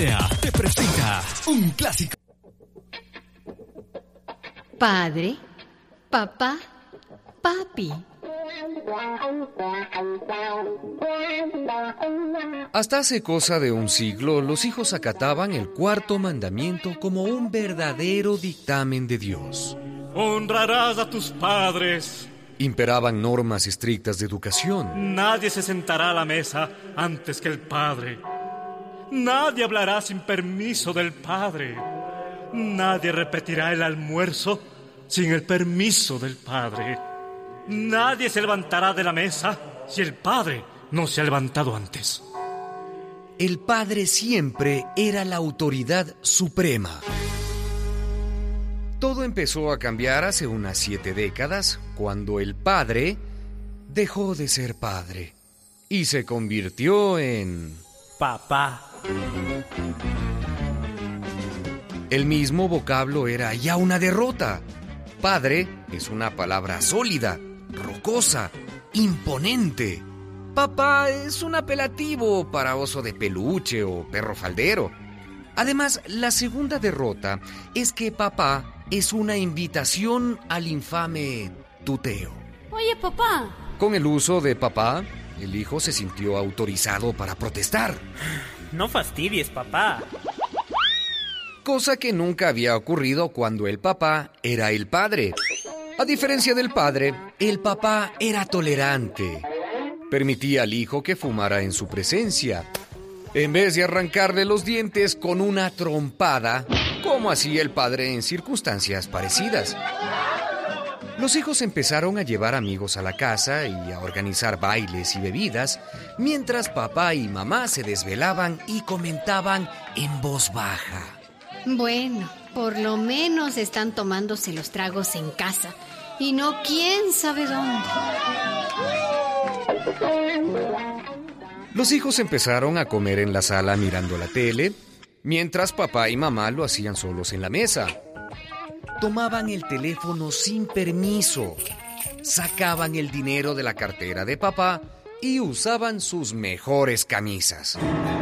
Te presenta un clásico. Padre, papá, papi. Hasta hace cosa de un siglo, los hijos acataban el cuarto mandamiento como un verdadero dictamen de Dios. Honrarás a tus padres. Imperaban normas estrictas de educación. Nadie se sentará a la mesa antes que el padre. Nadie hablará sin permiso del padre. Nadie repetirá el almuerzo sin el permiso del padre. Nadie se levantará de la mesa si el padre no se ha levantado antes. El padre siempre era la autoridad suprema. Todo empezó a cambiar hace unas 7 décadas, cuando el padre dejó de ser padre y se convirtió en papá. El mismo vocablo era ya una derrota. Padre es una palabra sólida, rocosa, imponente. Papá es un apelativo para oso de peluche o perro faldero. Además, la segunda derrota es que papá es una invitación al infame tuteo. Oye, papá. Con el uso de papá, el hijo se sintió autorizado para protestar. No fastidies, papá. Cosa que nunca había ocurrido cuando el papá era el padre. A diferencia del padre, el papá era tolerante. Permitía al hijo que fumara en su presencia, en vez de arrancarle los dientes con una trompada, como hacía el padre en circunstancias parecidas. Los hijos empezaron a llevar amigos a la casa y a organizar bailes y bebidas, mientras papá y mamá se desvelaban y comentaban en voz baja. Bueno, por lo menos están tomándose los tragos en casa y no quién sabe dónde. Los hijos empezaron a comer en la sala mirando la tele, mientras papá y mamá lo hacían solos en la mesa. Tomaban el teléfono sin permiso, sacaban el dinero de la cartera de papá y usaban sus mejores camisas.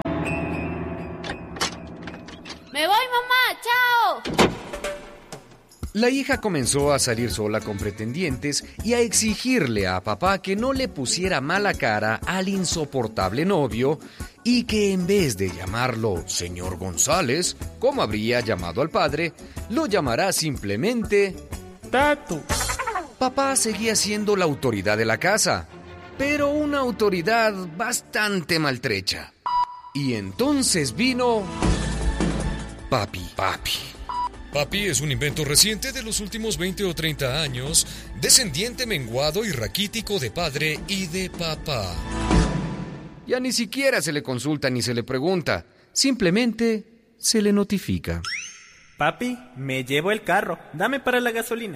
¡Me voy, mamá! ¡Chao! La hija comenzó a salir sola con pretendientes y a exigirle a papá que no le pusiera mala cara al insoportable novio y que en vez de llamarlo señor González, como habría llamado al padre, lo llamará simplemente Tato. Papá seguía siendo la autoridad de la casa, pero una autoridad bastante maltrecha. Y entonces vino Papi. Papi es un invento reciente de los últimos 20 o 30 años, descendiente menguado y raquítico de padre y de papá. Ya ni siquiera se le consulta ni se le pregunta, simplemente se le notifica. Papi, me llevo el carro, dame para la gasolina.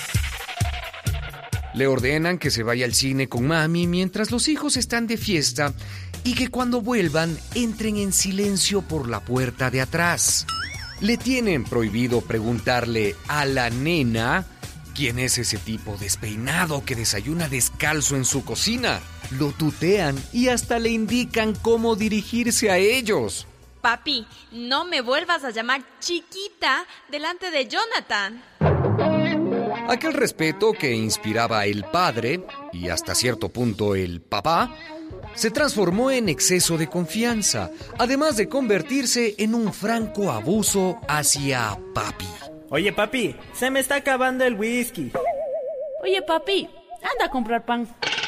Le ordenan que se vaya al cine con mami mientras los hijos están de fiesta y que cuando vuelvan entren en silencio por la puerta de atrás. Le tienen prohibido preguntarle a la nena quién es ese tipo despeinado que desayuna descalzo en su cocina. Lo tutean y hasta le indican cómo dirigirse a ellos. Papi, no me vuelvas a llamar chiquita delante de Jonathan. Aquel respeto que inspiraba el padre, y hasta cierto punto el papá, se transformó en exceso de confianza, además de convertirse en un franco abuso hacia papi. Oye, papi, se me está acabando el whisky. Oye, papi, anda a comprar pan.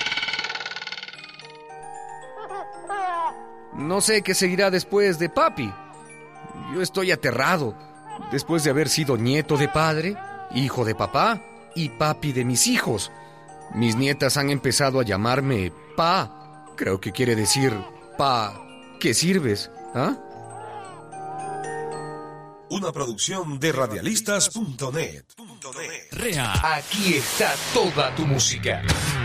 No sé qué seguirá después de papi. Yo estoy aterrado, después de haber sido nieto de padre, hijo de papá y papi de mis hijos. Mis nietas han empezado a llamarme pa. Creo que quiere decir, pa, ¿qué sirves? ¿Ah? Una producción de radialistas.net. Aquí está toda tu música.